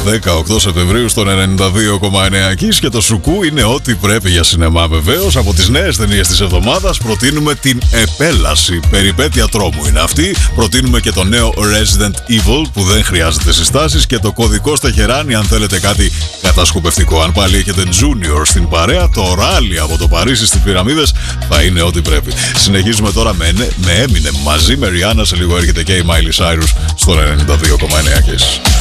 18 Σεπτεμβρίου στον 92,9 Kiss και το Σουκού είναι ό,τι πρέπει για σινεμά βεβαίως. Από τις νέες ταινίες της εβδομάδας προτείνουμε την Επέλαση. Περιπέτεια τρόμου είναι αυτή. Προτείνουμε και το νέο Resident Evil που δεν χρειάζεται συστάσεις και το κωδικό στα Χεράνη αν θέλετε κάτι κατασκοπευτικό. Αν πάλι έχετε Junior στην παρέα, το ράλι από το Παρίσι στις Πυραμίδες θα είναι ό,τι πρέπει. Συνεχίζουμε τώρα με Eminem μαζί με Rihanna. Σε λίγο έρχεται και η Miley Cyrus στο 92,9 Kiss.